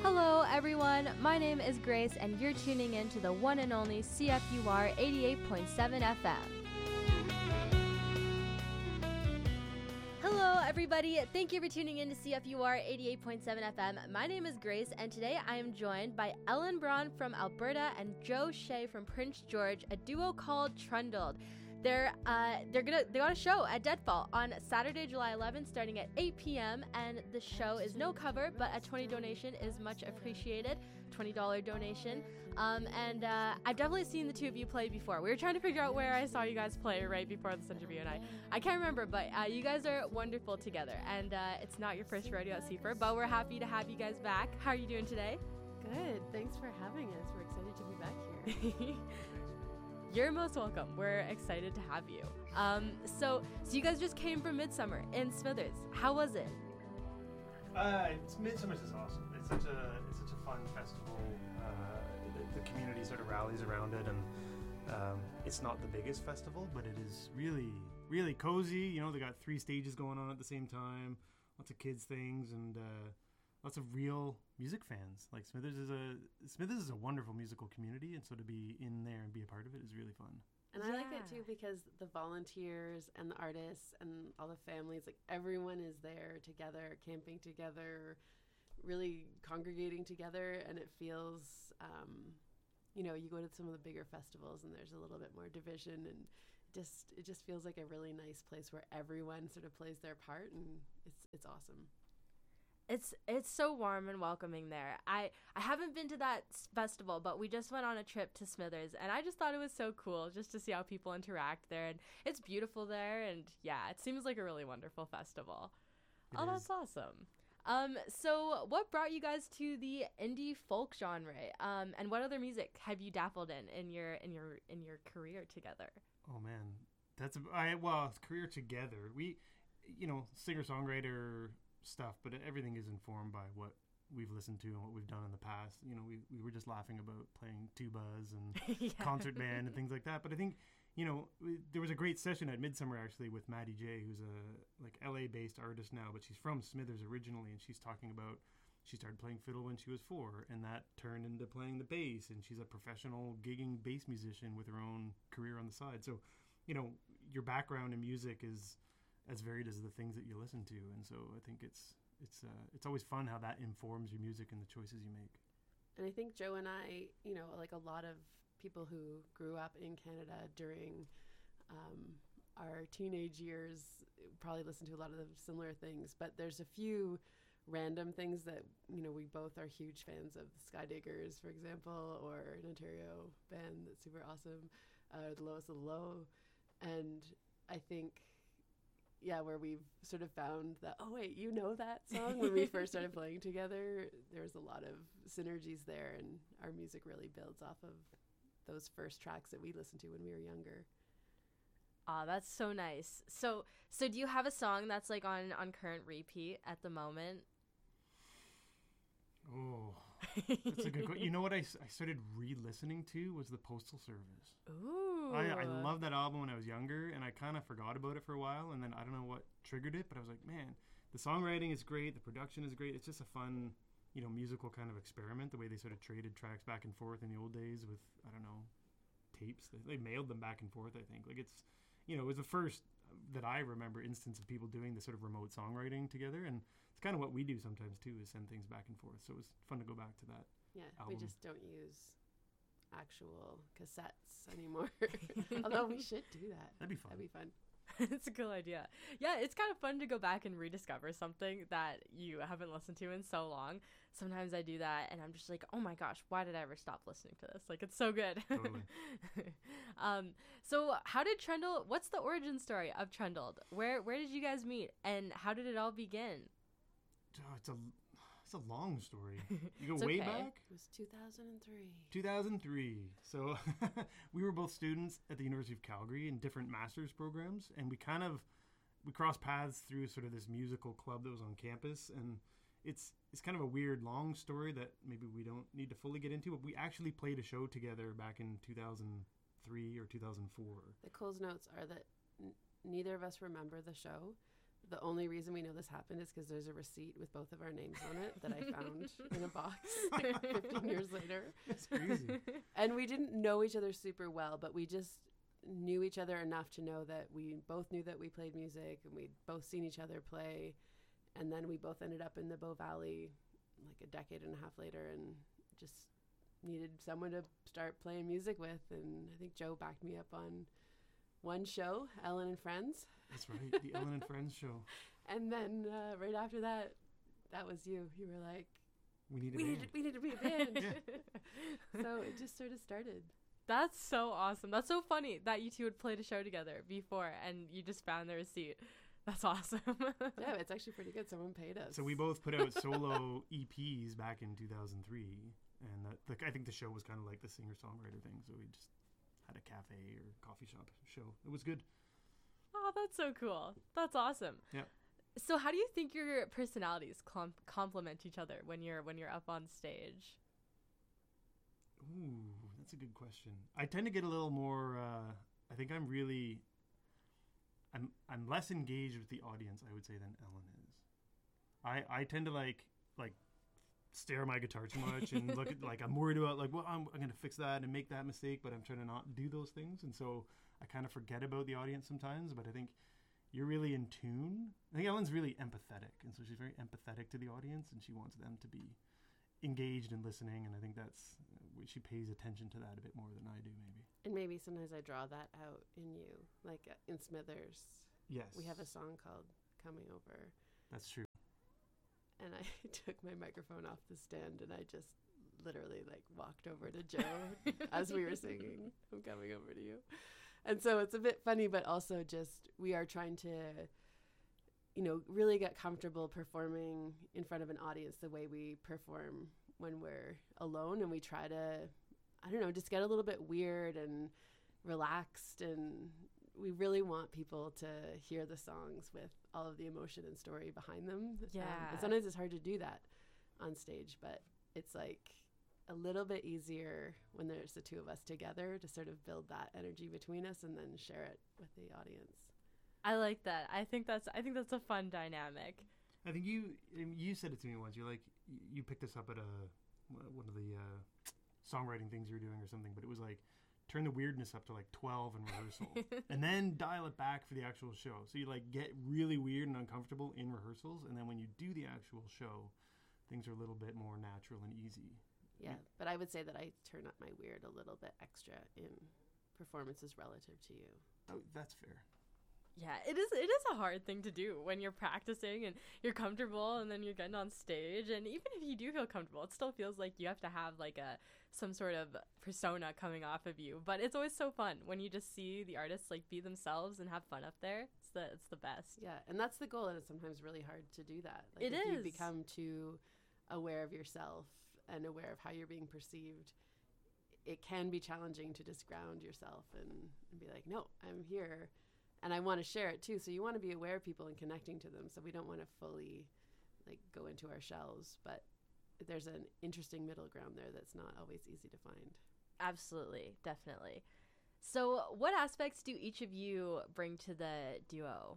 Hello, everyone. My name is Grace, and you're tuning in to the one and only CFUR 88.7 FM. Hello, everybody. Thank you for tuning in to CFUR 88.7 FM. My name is Grace, and today I am joined by Ellen Braun from Alberta and Joe Shea from Prince George, a duo called Trundled. They got a show at Deadfall on Saturday, July 11th, starting at 8 p.m. And the show is no cover, but a $20 donation is much appreciated. $20 donation. I've definitely seen the two of you play before. We were trying to figure out where I saw you guys play right before this interview, and I can't remember, but you guys are wonderful together. And it's not your first rodeo at CFUR, but we're happy to have you guys back. How are you doing today? Good. Thanks for having us. We're excited to be back here. You're most welcome. We're excited to have you. So you guys just came from Midsummer in Smithers. How was it? Midsummer's is awesome. It's such a fun festival. The community sort of rallies around it, and it's not the biggest festival, but it is really, really cozy. You know, they got 3 stages going on at the same time, lots of kids things, and lots of real music fans. Like Smithers is a wonderful musical community, and so to be in there and be a part of it is really fun. And I like it too because the volunteers and the artists and all the families, like everyone is there together, camping together, really congregating together, and it feels, you go to some of the bigger festivals and there's a little bit more division, and it just feels like a really nice place where everyone sort of plays their part, and it's awesome. It's so warm and welcoming there. I haven't been to that festival, but we just went on a trip to Smithers, and I just thought it was so cool just to see how people interact there, and it's beautiful there, and yeah, it seems like a really wonderful festival. That's awesome. So what brought you guys to the indie folk genre? And what other music have you dappled in your career together? Oh man, it's career together. We, singer-songwriter stuff, but everything is informed by what we've listened to and what we've done in the past. You know, we were just laughing about playing tubas and concert band and things like that. But I think, there was a great session at Midsummer actually with Maddie J, who's a LA-based artist now, but she's from Smithers originally, and she's talking about she started playing fiddle when she was 4, and that turned into playing the bass, and she's a professional gigging bass musician with her own career on the side. So, your background in music is as varied as the things that you listen to, and so I think it's always fun how that informs your music and the choices you make. And I think Joe and I, like a lot of people who grew up in Canada during our teenage years, probably listen to a lot of the similar things, but there's a few random things that we both are huge fans of. Skydiggers, for example, or an Ontario band that's super awesome, The Lowest of the Low, and I think where we've sort of found that, oh wait, that song when we first started playing together. There's a lot of synergies there, and our music really builds off of those first tracks that we listened to when we were younger. That's so nice. So do you have a song that's like on current repeat at the moment? Oh, that's a good question. You know what I started re-listening to was the Postal Service. Ooh. I loved that album when I was younger, and I kind of forgot about it for a while, and then I don't know what triggered it, but I was like, man, the songwriting is great, the production is great. It's just a fun, musical kind of experiment, the way they sort of traded tracks back and forth in the old days with, I don't know, tapes. They mailed them back and forth, I think. Like it was the first that I remember instance of people doing this sort of remote songwriting together, and it's kind of what we do sometimes too, is send things back and forth. So it was fun to go back to that. Yeah, album. We just don't use actual cassettes anymore. Although we should do that. That'd be fun. It's a cool idea. Yeah, it's kind of fun to go back and rediscover something that you haven't listened to in so long. Sometimes I do that, and I'm just like, oh my gosh, why did I ever stop listening to this? Like, it's so good. Totally. So how did Trundled, what's the origin story of Trundled? Where did you guys meet, and how did it all begin? It's a long story. You go It's way okay. back? It was 2003. 2003. So we were both students at the University of Calgary in different master's programs, and we crossed paths through sort of this musical club that was on campus, and it's kind of a weird long story that maybe we don't need to fully get into, but we actually played a show together back in 2003 or 2004. The Coles notes are that neither of us remember the show. the only reason we know this happened is because there's a receipt with both of our names on it that I found in a box 15 years later. It's crazy. And we didn't know each other super well, but we just knew each other enough to know that we both knew that we played music, and we'd both seen each other play. And then we both ended up in the Bow Valley like a decade and a half later, and just needed someone to start playing music with. And I think Joe backed me up on one show, Ellen and Friends. That's right, the Ellen and Friends show. And then right after that, that was you. You were like, we need to be a band. Yeah. So it just sort of started. That's so awesome. That's so funny that you two would play a show together before and you just found the receipt. That's awesome. Yeah, it's actually pretty good. Someone paid us. So we both put out solo EPs back in 2003, and I think the show was kind of like the singer-songwriter thing. So we just had a cafe or coffee shop show. It was good. Oh, that's so cool. That's awesome. Yeah. So how do you think your personalities complement each other when you're up on stage? Ooh, that's a good question. I tend to get a little more. I think I'm less engaged with the audience, I would say, than Ellen is. I tend to like stare at my guitar too much and look at, like, I'm worried about, like, well, I'm going to fix that and make that mistake, but I'm trying to not do those things. And so I kind of forget about the audience sometimes, but I think you're really in tune. I think Ellen's really empathetic. And so she's very empathetic to the audience, and she wants them to be engaged and listening. And I think she pays attention to that a bit more than I do, maybe. And maybe sometimes I draw that out in you. Like in Smithers. Yes. We have a song called Coming Over. That's true. And I took my microphone off the stand and I just literally like walked over to Joe as we were singing, I'm coming over to you. And so it's a bit funny, but also just we are trying to, really get comfortable performing in front of an audience the way we perform when we're alone. And we try to, just get a little bit weird and relaxed, and we really want people to hear the songs with all of the emotion and story behind them. Yeah. And sometimes it's hard to do that on stage, but it's like a little bit easier when there's the two of us together to sort of build that energy between us and then share it with the audience. I like that. I think that's a fun dynamic. I think you said it to me once. You're like, you picked this up at one of the songwriting things you were doing or something, but it was like, turn the weirdness up to like 12 in rehearsal and then dial it back for the actual show. So you like get really weird and uncomfortable in rehearsals, and then when you do the actual show, things are a little bit more natural and easy. Yeah, but I would say that I turn up my weird a little bit extra in performances relative to you. Oh, that's fair. Yeah, it is a hard thing to do when you're practicing and you're comfortable and then you're getting on stage, and even if you do feel comfortable, it still feels like you have to have like some sort of persona coming off of you. But it's always so fun when you just see the artists like be themselves and have fun up there. It's the best. Yeah, and that's the goal, and it's sometimes really hard to do that. Like if you become too aware of yourself and aware of how you're being perceived, it can be challenging to just ground yourself and be like, no, I'm here. And I want to share it too. So you want to be aware of people and connecting to them. So we don't want to fully like go into our shells, but there's an interesting middle ground there that's not always easy to find. Absolutely. Definitely. So what aspects do each of you bring to the duo?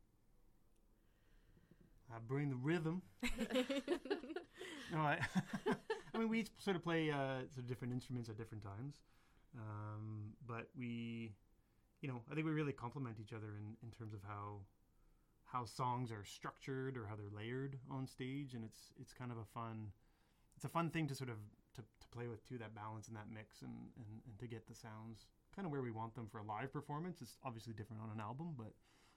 I bring the rhythm. No, I mean, we each sort of play sort of different instruments at different times. But we, I think we really complement each other in terms of how songs are structured or how they're layered on stage. And it's kind of a fun thing to sort of to play with too, that balance and that mix and to get the sounds kind of where we want them for a live performance. It's obviously different on an album, but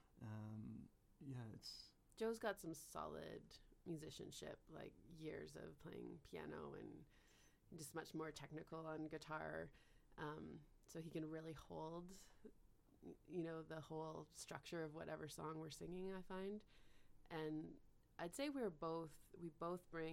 it's... Joe's got some solid musicianship, like years of playing piano and just much more technical on guitar. So he can really hold, the whole structure of whatever song we're singing, I find. And I'd say we both bring,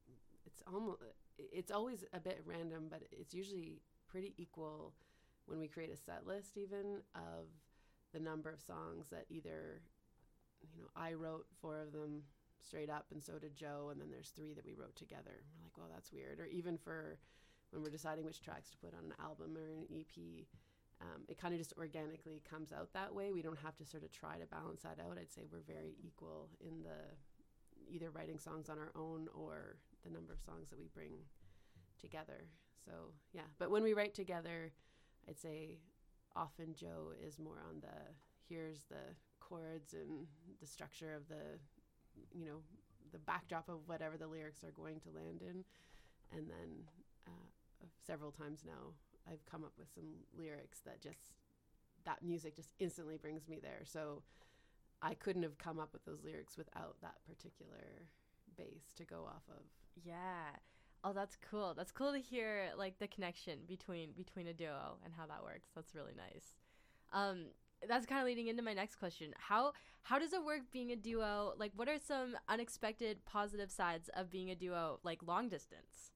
it's always a bit random, but it's usually pretty equal when we create a set list even of the number of songs that either, I wrote 4 of them straight up and so did Joe, and then there's 3 that we wrote together. We're like, well, that's weird. Or even for when we're deciding which tracks to put on an album or an EP, it kind of just organically comes out that way. We don't have to sort of try to balance that out. I'd say we're very equal in the either writing songs on our own or the number of songs that we bring together. So yeah, but when we write together, I'd say often Joe is more on here's the chords and the structure of the backdrop of whatever the lyrics are going to land in. And then several times now I've come up with some lyrics that music just instantly brings me there. So I couldn't have come up with those lyrics without that particular bass to go off of. Yeah. Oh, that's cool. That's cool to hear, like, the connection between a duo and how that works. That's really nice. That's kind of leading into my next question. How does it work being a duo? Like, what are some unexpected positive sides of being a duo, like long distance?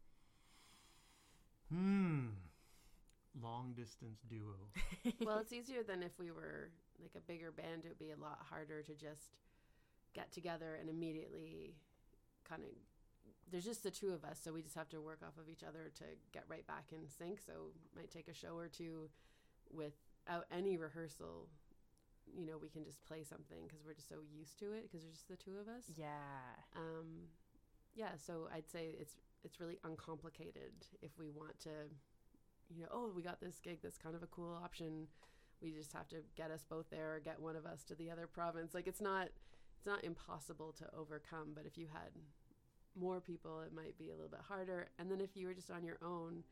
Long distance duo. Well, it's easier than if we were like a bigger band. It would be a lot harder to just get together and immediately kind of, there's just the two of us, so we just have to work off of each other to get right back in sync. So it might take a show or two without any rehearsal. You know, we can just play something because we're just so used to it because there's just the two of us. Yeah. Yeah, so I'd say it's really uncomplicated if we want to, we got this gig that's kind of a cool option. We just have to get us both there or get one of us to the other province. Like, it's not impossible to overcome, but if you had more people, it might be a little bit harder. And then if you were just on your own,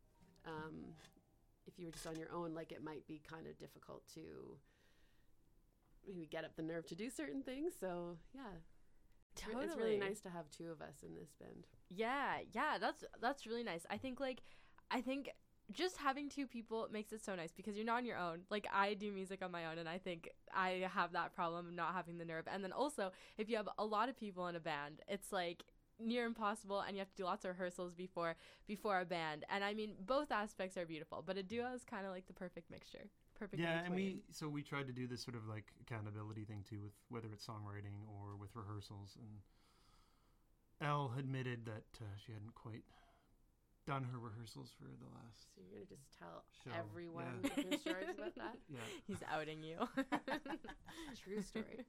like, it might be kind of difficult to maybe get up the nerve to do certain things. So yeah, Totally. It's really nice to have two of us in this band. Yeah, that's really nice. I think just having two people makes it so nice because you're not on your own. Like, I do music on my own, and I think I have that problem of not having the nerve. And then also, if you have a lot of people in a band, it's like near impossible, and you have to do lots of rehearsals before a band. And I mean, both aspects are beautiful, but a duo is kind of like the perfect mixture. Perfect. Yeah, and we tried to do this sort of like accountability thing too, with whether it's songwriting or with rehearsals. And Elle admitted that she hadn't quite done her rehearsals for the last. So you're gonna just tell show. everyone Yeah. his stories about that? Yeah. He's outing you. True story.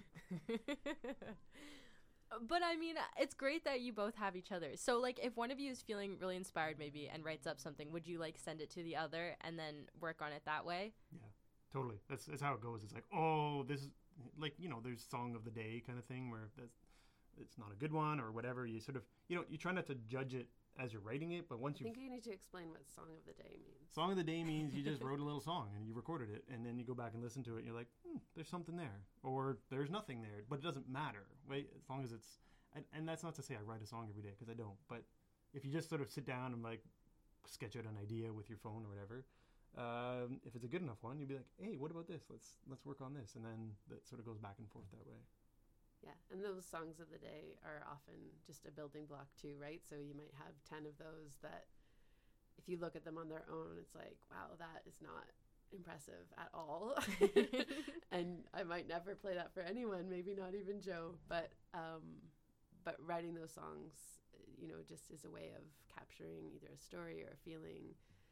But I mean, it's great that you both have each other. So, like, if one of you is feeling really inspired maybe and writes up something, would you, like, send it to the other and then work on it that way? Yeah, totally. That's how it goes. It's like, oh, this is, like, there's song of the day kind of thing where it's not a good one or whatever. You sort of, you try not to judge it as you're writing it, but once I think you need to explain what song of the day means. Song of the day means you just wrote a little song and you recorded it, and then you go back and listen to it and you're like, there's something there, or there's nothing there, but it doesn't matter, right? As long as it's, and that's not to say I write a song every day, because I don't, but if you just sort of sit down and like sketch out an idea with your phone or whatever, if it's a good enough one, you'd be like, hey, what about this? Let's work on this, and then that sort of goes back and forth that way. Yeah, and those songs of the day are often just a building block too, right? So you might have 10 of those that if you look at them on their own, it's like, wow, that is not impressive at all. And I might never play that for anyone, maybe not even Joe, but writing those songs, just as a way of capturing either a story or a feeling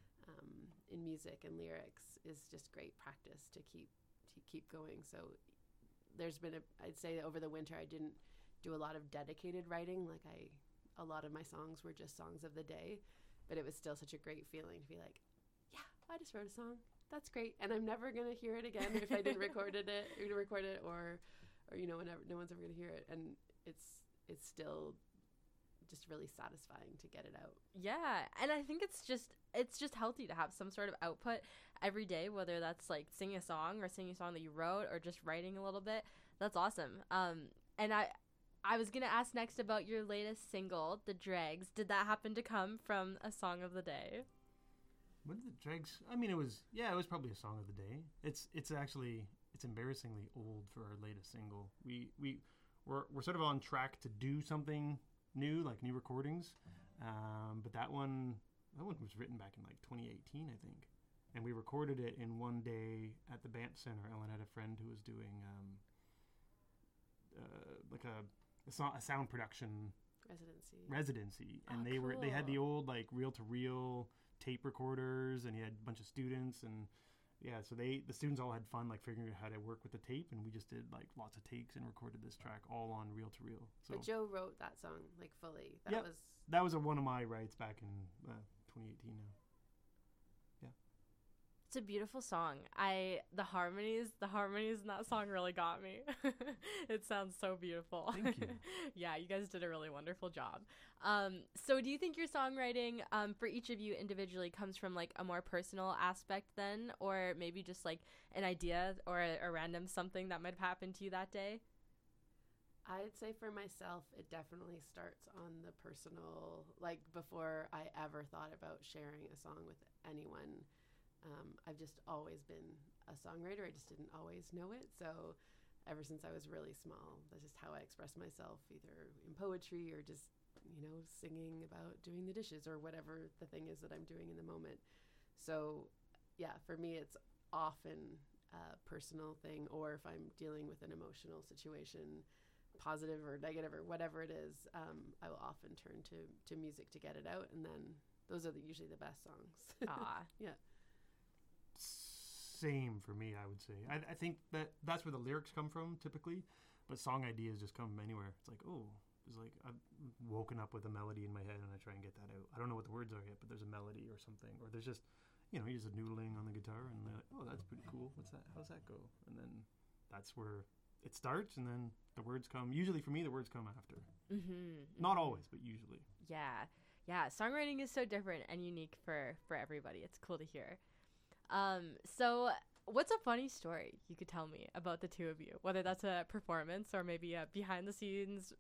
in music and lyrics is just great practice to keep going. So there's been I'd say over the winter I didn't do a lot of dedicated writing. Like, a lot of my songs were just songs of the day, but it was still such a great feeling to be like, yeah, I just wrote a song. That's great. And I'm never going to hear it again if I didn't record it or whenever, no one's ever going to hear it. And it's still just really satisfying to get it out. Yeah, and I think it's just healthy to have some sort of output every day, whether that's like singing a song that you wrote or just writing a little bit. That's awesome. And I was gonna ask next about your latest single, The Dregs. Did that happen to come from a song of the day? What did The Dregs? I mean, it was probably a song of the day. It's embarrassingly old for our latest single. We're sort of on track to do something new, like new recordings, but that one was written back in like 2018, I think, and we recorded it in one day at the Banff Center. Ellen had a friend who was doing like a sound production residency, and they had the old like reel-to-reel tape recorders, and he had a bunch of students, and yeah, so the students all had fun like figuring out how to work with the tape, and we just did like lots of takes and recorded this track all on reel to reel. So but Joe wrote that song like fully. That was one of my writes back in 2018 now. It's a beautiful song. The harmonies in that song really got me. It sounds so beautiful. Thank you. Yeah, you guys did a really wonderful job. So do you think your songwriting for each of you individually comes from like a more personal aspect then, or maybe just like an idea or a random something that might have happened to you that day? I'd say for myself, it definitely starts on the personal, like before I ever thought about sharing a song with anyone. I've just always been a songwriter. I just didn't always know it. So ever since I was really small, that's just how I express myself, either in poetry or just, singing about doing the dishes or whatever the thing is that I'm doing in the moment. So yeah, for me, it's often a personal thing, or if I'm dealing with an emotional situation, positive or negative or whatever it is, I will often turn to music to get it out. And then those are usually the best songs. Yeah. Same for me, I would say. I think that's where the lyrics come from typically, but song ideas just come from anywhere. It's like, it's like I've woken up with a melody in my head and I try and get that out. I don't know what the words are yet, but there's a melody or something, or there's just, you're just noodling on the guitar and they're like, oh, that's pretty cool. What's that? How's that go? And then that's where it starts, and then the words come. Usually for me, the words come after. Not always, but usually. Yeah. Songwriting is so different and unique for everybody. It's cool to hear. So what's a funny story you could tell me about the two of you, whether that's a performance or maybe a behind the scenes